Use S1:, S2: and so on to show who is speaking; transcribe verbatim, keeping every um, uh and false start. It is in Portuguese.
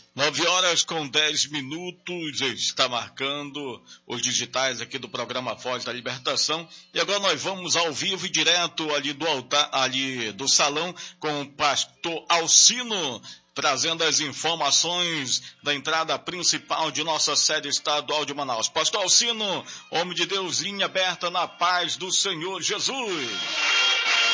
S1: Nove horas com dez minutos, está marcando os digitais aqui do programa Voz da Libertação. E agora nós vamos ao vivo e direto ali do altar, ali do salão, com o pastor Alcino, trazendo as informações da entrada principal de nossa sede estadual de Manaus. Pastor Alcino, homem de Deus, linha aberta na paz do Senhor Jesus.